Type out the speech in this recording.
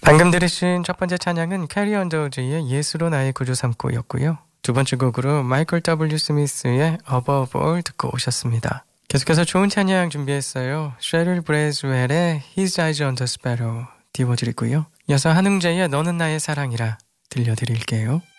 방금 들으신 첫 번째 찬양은 캐리 언더우드의 예수로 나의 구주 삼고였고요. 두 번째 곡으로 마이클 W. 스미스의 Above All 듣고 오셨습니다. 계속해서 좋은 찬양 준비했어요. 셰릴 브레즈웰의 His Eyes on the Sparrow 띄워드리고요. 이어서 한웅재의 너는 나의 사랑이라 들려드릴게요.